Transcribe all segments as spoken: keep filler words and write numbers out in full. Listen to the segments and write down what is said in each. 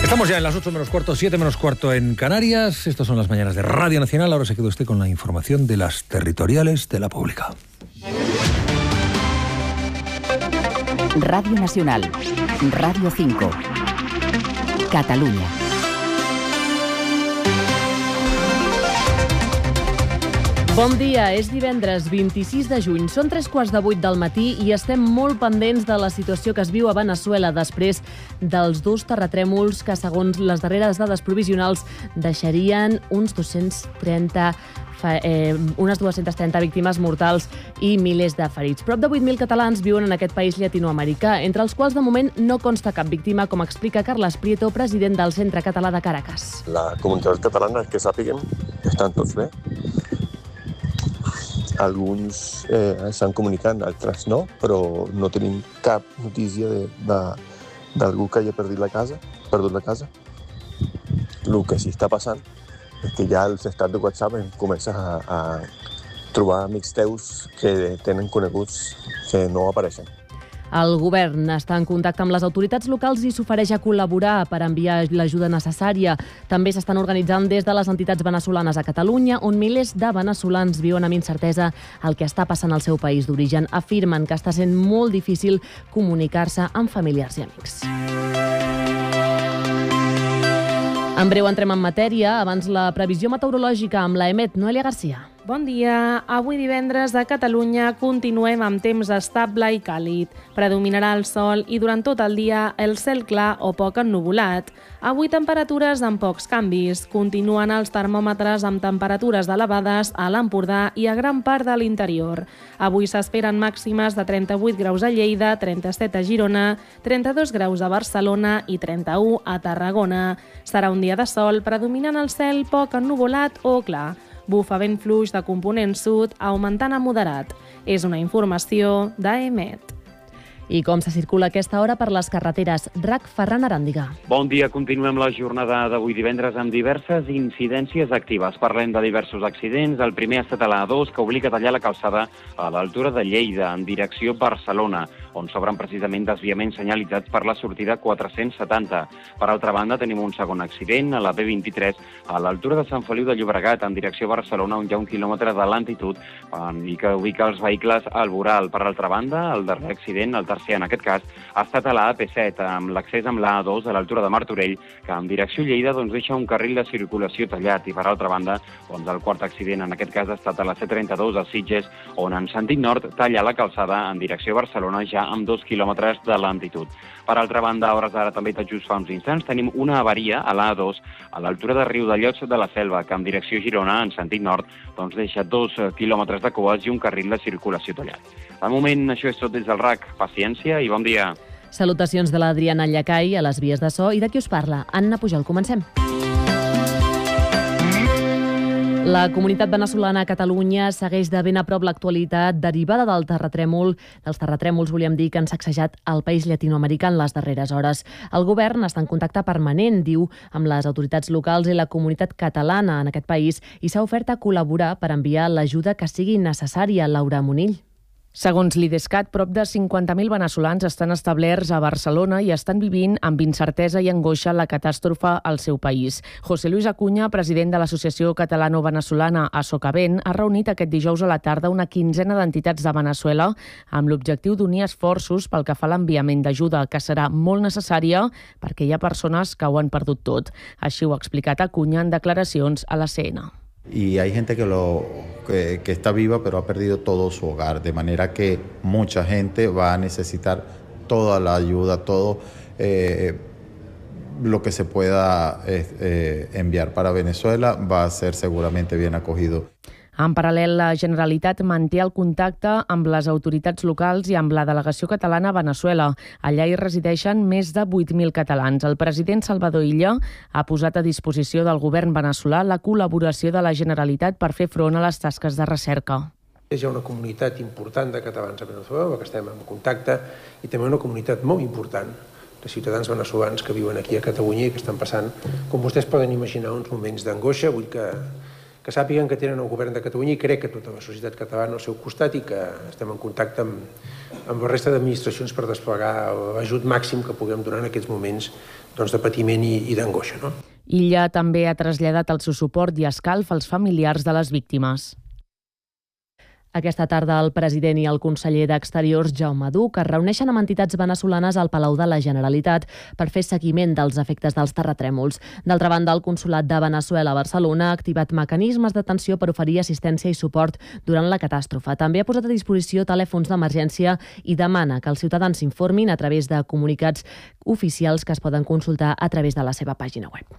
Estamos ya en las ocho menos cuarto, siete menos cuarto en Canarias. Estas son las mañanas de Radio Nacional. Ahora se queda usted con la información de las territoriales de la pública. Radio Nacional, Radio cinco, Catalunya. Bon dia, és divendres vint-i-sis de juny. Són tres quarts de vuit del matí i estem molt pendents de la situació que es viu a Veneçuela després dels dos terratrèmols que, segons les darreres dades provisionals, deixarien uns dos-cents trenta Fa, eh, unes dues-centes trenta víctimes mortals i milers de ferits. Prop de vuit mil catalans viuen en aquest país llatinoamericà, entre els quals de moment no consta cap víctima, com explica Carles Prieto, president del Centre Català de Caracas. La comunitat catalana, que sàpiguen, estan tots bé. Alguns eh, estan comunicant, altres no, però no tenim cap notícia d'algú que hagi perdut la casa, perdut la casa. El que sí està passant és que ja els estats de WhatsApp comences a, a trobar amics teus que tenen coneguts que no apareixen. El govern està en contacte amb les autoritats locals i s'ofereix a col·laborar per enviar l'ajuda necessària. També s'estan organitzant des de les entitats veneçolanes a Catalunya, on milers de veneçolans viuen amb incertesa el que està passant al seu país d'origen. Afirmen que està sent molt difícil comunicar-se amb familiars i amics. En breu entrem en matèria. Abans la previsió meteorològica amb la EMET. Noelia Garcia. Bon dia. Avui divendres a Catalunya continuem amb temps estable i càlid. Predominarà el sol i durant tot el dia el cel clar o poc ennuvolat. Avui temperatures amb pocs canvis. Continuen els termòmetres amb temperatures elevades a l'Empordà i a gran part de l'interior. Avui s'esperen màximes de trenta-vuit graus a Lleida, trenta-set a Girona, trenta-dos graus a Barcelona i trenta-u a Tarragona. Serà un dia de sol, predominant el cel poc ennuvolat o clar. Bufa vent fluix de component sud, augmentant a moderat. És una informació d'EMET. I com se circula a aquesta hora per les carreteres? R A C Ferran Aràndiga. Bon dia, continuem la jornada d'avui divendres amb diverses incidències actives. Parlem de diversos accidents. El primer ha estat a l'A dos, que obliga a tallar la calçada a l'altura de Lleida, en direcció Barcelona, on s'obren precisament desviaments senyalitzats per la sortida quatre-cents setanta. Per altra banda, tenim un segon accident a la B vint-i-tres, a l'altura de Sant Feliu de Llobregat, en direcció Barcelona, on hi ha un quilòmetre de lentitud i que ubica els vehicles al voral. Per altra banda, el darrer accident, el tercer en aquest cas, ha estat a la A P set, amb l'accés amb la A dos a l'altura de Martorell, que en direcció Lleida doncs, deixa un carril de circulació tallat. I per altra banda, doncs, el quart accident en aquest cas ha estat a la C trenta-dos a Sitges, on en sentit nord talla la calçada en direcció Barcelona ja amb dos quilòmetres de lentitud. Per altra banda, a hores d'ara també tot just fa uns instants, tenim una avaria a l'A dos a l'altura de Riudellots de la Selva, que en direcció Girona, en sentit nord, doncs deixa dos quilòmetres de cues i un carril de circulació tallat. De moment, això és tot des del R A C. Paciència i bon dia. Salutacions de l'Adriana Llacai a les vies de so i de qui us parla, Anna Pujol. Comencem. La comunitat veneçolana a Catalunya segueix de ben a prop l'actualitat derivada del terratrèmol, dels terratrèmols, volíem dir, que han sacsejat el país llatinoamericà en les darreres hores. El govern està en contacte permanent, diu, amb les autoritats locals i la comunitat catalana en aquest país i s'ha ofert a col·laborar per enviar l'ajuda que sigui necessària. Laura Monill. Segons l'Idescat, prop de cinquanta mil veneçolans estan establerts a Barcelona i estan vivint amb incertesa i angoixa la catàstrofe al seu país. José Luis Acuña, president de l'Associació Catalano-Venezolana a Socavent, ha reunit aquest dijous a la tarda una quinzena d'entitats de Veneçuela amb l'objectiu d'unir esforços pel que fa a l'enviament d'ajuda, que serà molt necessària perquè hi ha persones que ho han perdut tot. Així ho ha explicat Acuña en declaracions a la C N. Y hay gente que, lo, que, que está viva pero ha perdido todo su hogar, de manera que mucha gente va a necesitar toda la ayuda, todo eh, lo que se pueda eh, enviar para Venezuela va a ser seguramente bien acogido. En paral·lel, la Generalitat manté el contacte amb les autoritats locals i amb la delegació catalana a Veneçuela. Allà hi resideixen més de vuit mil catalans. El president Salvador Illa ha posat a disposició del govern veneçolà la col·laboració de la Generalitat per fer front a les tasques de recerca. Hi ha una comunitat important de catalans a Veneçuela, que estem en contacte, i també una comunitat molt important de ciutadans veneçolans que viuen aquí a Catalunya i que estan passant, com vostès poden imaginar, uns moments d'angoixa. Vull que que sàpiguen que tenen el govern de Catalunya i crec que tota la societat catalana al seu costat i que estem en contacte amb, amb la resta d'administracions per desplegar l'ajut màxim que puguem donar en aquests moments doncs, de patiment i, i d'angoixa. No? Illa també ha traslladat el seu suport i escalf als familiars de les víctimes. Aquesta tarda el president i el conseller d'Exteriors, Jaume Duch, es reuneixen amb entitats veneçolanes al Palau de la Generalitat per fer seguiment dels efectes dels terratrèmols. D'altra banda, el Consolat de Veneçuela a Barcelona ha activat mecanismes d'atenció per oferir assistència i suport durant la catàstrofe. També ha posat a disposició telèfons d'emergència i demana que els ciutadans s'informin a través de comunicats oficials que es poden consultar a través de la seva pàgina web.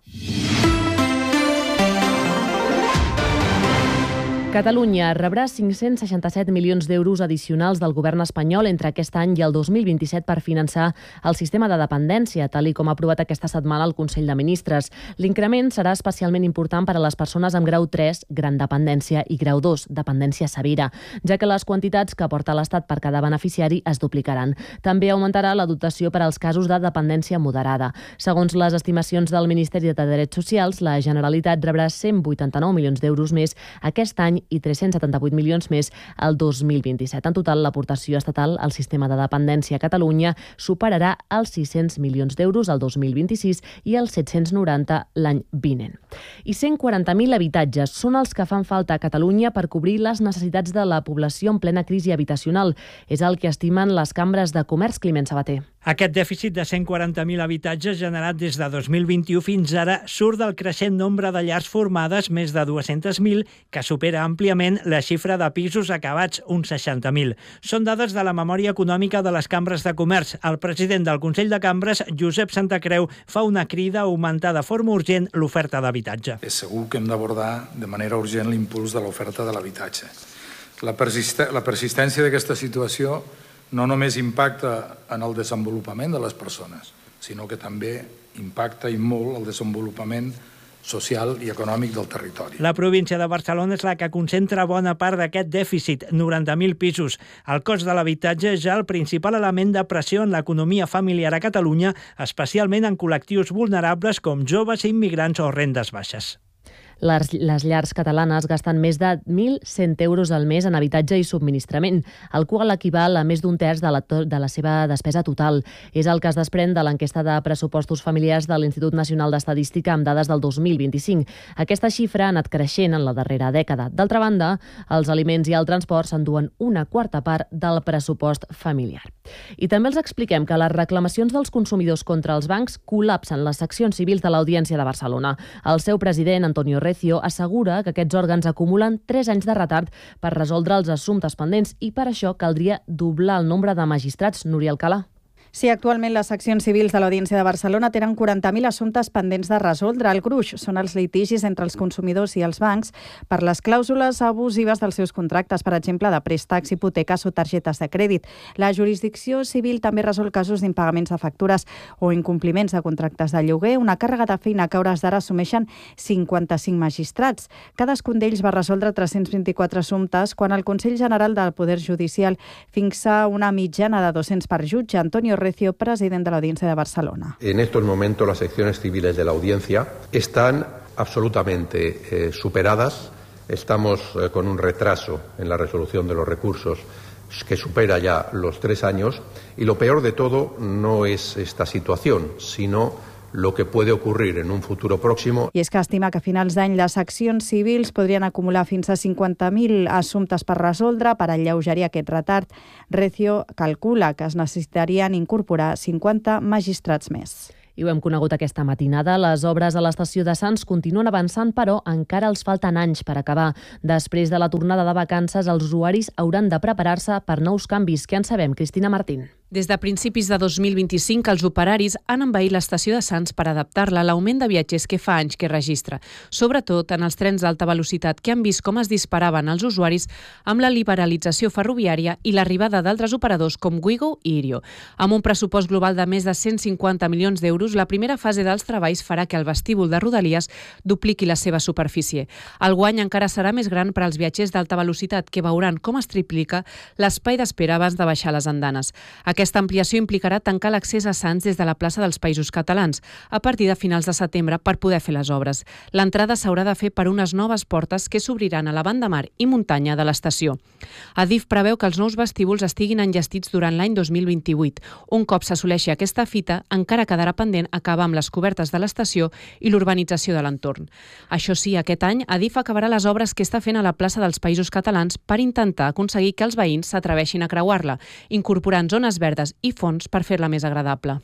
Catalunya rebrà cinc-cents seixanta-set milions d'euros addicionals del govern espanyol entre aquest any i el dos mil vint-i-set per finançar el sistema de dependència, tal i com ha aprovat aquesta setmana el Consell de Ministres. L'increment serà especialment important per a les persones amb grau tres, gran dependència, i grau dos, dependència severa, ja que les quantitats que aporta l'Estat per cada beneficiari es duplicaran. També augmentarà la dotació per als casos de dependència moderada. Segons les estimacions del Ministeri de Drets Socials, la Generalitat rebrà cent vuitanta-nou milions d'euros més aquest any i tres-cents setanta-vuit milions més el dos mil vint-i-set. En total, l'aportació estatal al sistema de dependència a Catalunya superarà els sis-cents milions d'euros el dos mil vint-i-sis i els set-cents noranta l'any vinent. I cent quaranta mil habitatges són els que fan falta a Catalunya per cobrir les necessitats de la població en plena crisi habitacional. És el que estimen les cambres de comerç. Climent Sabater. Aquest dèficit de cent quaranta mil habitatges generat des de dos mil vint-i-u fins ara surt del creixent nombre de llars formades, més de dues-centes mil, que supera àmpliament la xifra de pisos acabats, uns seixanta mil. Són dades de la memòria econòmica de les cambres de comerç. El president del Consell de Cambres, Josep Santacreu, fa una crida a augmentar de forma urgent l'oferta d'habitatge. És segur que hem d'abordar de manera urgent l'impuls de l'oferta de l'habitatge. La, persist la persistència d'aquesta situació no només impacta en el desenvolupament de les persones, sinó que també impacta i molt el desenvolupament social i econòmic del territori. La província de Barcelona és la que concentra bona part d'aquest dèficit, noranta mil pisos. El cost de l'habitatge és ja el principal element de pressió en l'economia familiar a Catalunya, especialment en col·lectius vulnerables com joves, immigrants o rendes baixes. Les, les llars catalanes gasten més de mil cent euros al mes en habitatge i subministrament, el qual equival a més d'un terç de la, de la seva despesa total. És el que es desprèn de l'enquesta de pressupostos familiars de l'Institut Nacional d'Estadística amb dades del dos mil vint-i-cinc. Aquesta xifra ha anat creixent en la darrera dècada. D'altra banda, els aliments i el transport s'enduen una quarta part del pressupost familiar. I també els expliquem que les reclamacions dels consumidors contra els bancs col·lapsen les seccions civils de l'Audiència de Barcelona. El seu president, Antonio Recio, assegura que aquests òrgans acumulen tres anys de retard per resoldre els assumptes pendents i per això caldria doblar el nombre de magistrats. Núria Alcalà. Sí, actualment les seccions civils de l'Audiència de Barcelona tenen quaranta mil assumptes pendents de resoldre. El gruix són els litigis entre els consumidors i els bancs per les clàusules abusives dels seus contractes, per exemple, de préstecs, hipoteques o targetes de crèdit. La jurisdicció civil també resol casos d'impagaments de factures o incompliments de contractes de lloguer, una càrrega de feina que a hores d'ara assumeixen cinquanta-cinc magistrats. Cadascun d'ells va resoldre tres-cents vint-i-quatre assumptes quan el Consell General del Poder Judicial fixa una mitjana de dos-cents per jutge. Antonio Recio, presidente de la Audiencia de Barcelona. En estos momentos las secciones civiles de la Audiencia están absolutamente eh, superadas. Estamos eh, con un retraso en la resolución de los recursos que supera ya los tres años y lo peor de todo no es esta situación, sino lo que puede ocurrir en un futuro próximo. I és que estima que a finals d'any les seccions civils podrien acumular fins a cinquanta mil assumptes per resoldre. Per alleugerir aquest retard, Recio calcula que es necessitarien incorporar cinquanta magistrats més. I ho hem conegut aquesta matinada. Les obres a l'estació de Sants continuen avançant, però encara els falten anys per acabar. Després de la tornada de vacances, els usuaris hauran de preparar-se per nous canvis. Què en sabem, Cristina Martín? Des de principis de dos mil vint-i-cinc, els operaris han envaït l'estació de Sants per adaptar-la a l'augment de viatgers que fa anys que registra, sobretot en els trens d'alta velocitat, que han vist com es disparaven els usuaris amb la liberalització ferroviària i l'arribada d'altres operadors com Wigo i Irio. Amb un pressupost global de més de cent cinquanta milions d'euros, la primera fase dels treballs farà que el vestíbul de Rodalies dupliqui la seva superfície. El guany encara serà més gran per als viatgers d'alta velocitat, que veuran com es triplica l'espai d'espera abans de baixar les andanes. Aquest Aquesta ampliació implicarà tancar l'accés a Sants des de la plaça dels Països Catalans a partir de finals de setembre per poder fer les obres. L'entrada s'haurà de fer per unes noves portes que s'obriran a la banda mar i muntanya de l'estació. Adif preveu que els nous vestíbuls estiguin enllestits durant l'any dos mil vint-i-vuit. Un cop s'assoleixi aquesta fita, encara quedarà pendent acabar amb les cobertes de l'estació i l'urbanització de l'entorn. Això sí, aquest any Adif acabarà les obres que està fent a la plaça dels Països Catalans per intentar aconseguir que els veïns s'atreveixin a creuar-la, incorporant zones verdes i fonts per fer-la més agradable.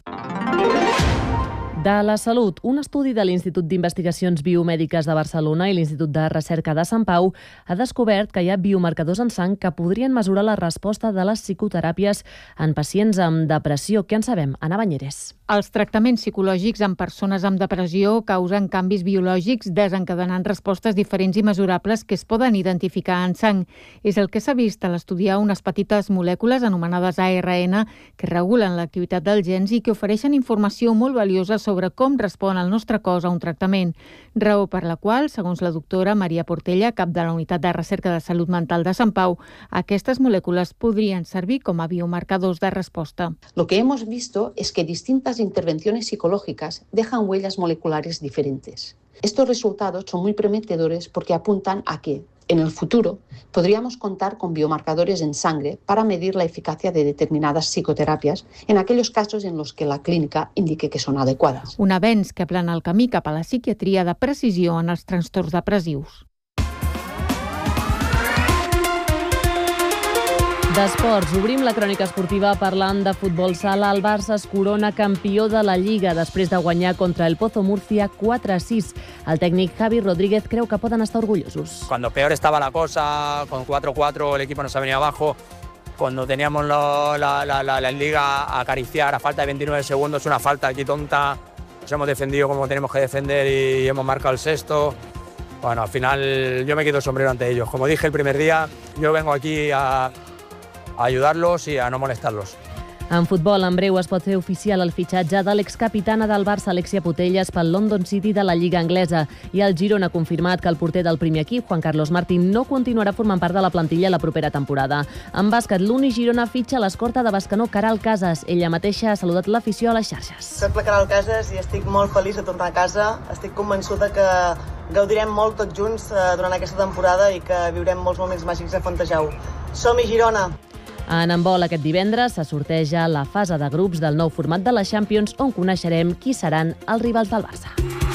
De la salut, un estudi de l'Institut d'Investigacions Biomèdiques de Barcelona i l'Institut de Recerca de Sant Pau ha descobert que hi ha biomarcadors en sang que podrien mesurar la resposta de les psicoteràpies en pacients amb depressió. Què en sabem? Anna Banyeres. Els tractaments psicològics en persones amb depressió causen canvis biològics desencadenant respostes diferents i mesurables que es poden identificar en sang. És el que s'ha vist a l'estudiar unes petites molècules anomenades A R N que regulen l'activitat dels gens i que ofereixen informació molt valiosa sobre com respon el nostre cos a un tractament. Raó per la qual, segons la doctora Maria Portella, cap de la Unitat de Recerca de Salut Mental de Sant Pau, aquestes molècules podrien servir com a biomarcadors de resposta. Lo que hemos visto es que distintas intervenciones psicológicas dejan huellas moleculares diferentes. Estos resultados son muy prometedores porque apuntan a que, en el futuro, podríamos contar con biomarcadores en sangre para medir la eficacia de determinadas psicoterapias en aquellos casos en los que la clínica indique que son adecuadas. Un avenç que aplana el camí cap a la psiquiatria de precisió en els trastorns depressius. D'esports, obrim la crònica esportiva parlant de futbol sala. El Barça es corona campió de la Lliga després de guanyar contra el Pozo Murcia quatre a sis. El tècnic Javi Rodríguez creu que poden estar orgullosos. Cuando peor estaba la cosa, con cuatro cuatro el equipo nos ha venido abajo. Cuando teníamos lo, la, la, la, la Liga a acariciar a falta de veintinueve segundos, una falta aquí tonta. Nos hemos defendido como tenemos que defender y hemos marcado el sexto. Bueno, al final yo me quito el sombrero ante ellos. Como dije el primer día, yo vengo aquí a... a ayudarlos i a no molestar-los. En futbol, en breu es pot fer oficial el fitxatge de l'excapitana del Barça, Alexia Putellas, pel London City de la Lliga Anglesa. I el Girona ha confirmat que el porter del primer equip, Juan Carlos Martín, no continuarà formant part de la plantilla la propera temporada. En bàsquet, l'Uni Girona fitxa l'escorta de Bescanó Caral Casas. Ella mateixa ha saludat l'afició a les xarxes. Soc la Caral Casas i estic molt feliç de tornar a casa. Estic convençuda que gaudirem molt tots junts durant aquesta temporada i que viurem molts moments màgics a Fontejau. Som-hi, Girona! En handbol, aquest divendres se sorteja la fase de grups del nou format de la Champions, on coneixerem qui seran els rivals del Barça.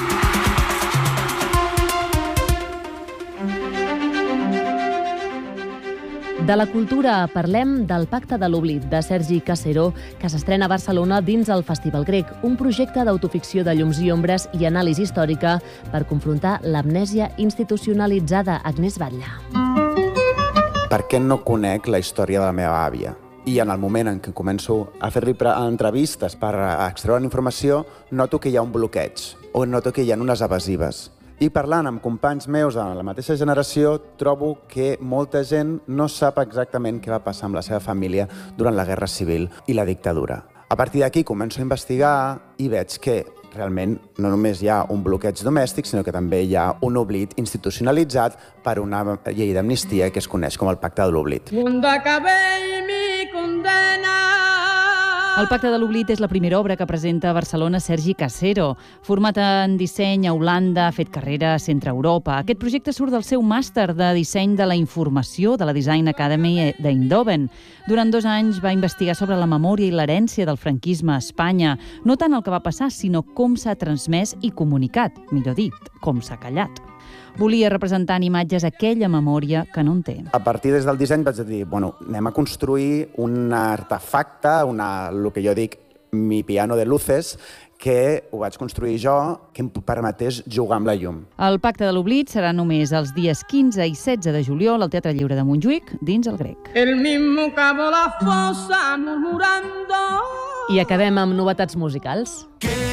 De la cultura parlem del Pacte de l'Oblit, de Sergi Casero, que s'estrena a Barcelona dins el Festival Grec, un projecte d'autoficció de llums i ombres i anàlisi històrica per confrontar l'amnèsia institucionalitzada. Agnès Batlle. Per què no conec la història de la meva àvia? I en el moment en què començo a fer-li entrevistes per extreure informació, noto que hi ha un bloqueig, o noto que hi ha unes evasives. I parlant amb companys meus de la mateixa generació, trobo que molta gent no sap exactament què va passar amb la seva família durant la Guerra Civil i la dictadura. A partir d'aquí començo a investigar i veig que realment no només hi ha un bloqueig domèstic, sinó que també hi ha un oblit institucionalitzat per una llei d'amnistia que es coneix com el Pacte de l'Oblit. Cuando acabé mi condena. El Pacte de l'Oblit és la primera obra que presenta a Barcelona Sergi Casero. Format en disseny a Holanda, ha fet carrera a Centre Europa. Aquest projecte surt del seu màster de disseny de la informació de la Design Academy d'Eindhoven. Durant dos anys va investigar sobre la memòria i l'herència del franquisme a Espanya. No tant el que va passar, sinó com s'ha transmès i comunicat, millor dit, com s'ha callat. Volia representar en imatges aquella memòria que no en té. A partir des del disseny vaig dir, bueno, anem a construir un artefacte, una, el que jo dic, mi piano de luces, que ho vaig construir jo, que em permetés jugar amb la llum. El Pacte de l'Oblit serà només els dies quinze i setze de juliol al Teatre Lliure de Montjuïc, dins el Grec. El mismo cabo la fosa murmurando. I acabem amb novetats musicals.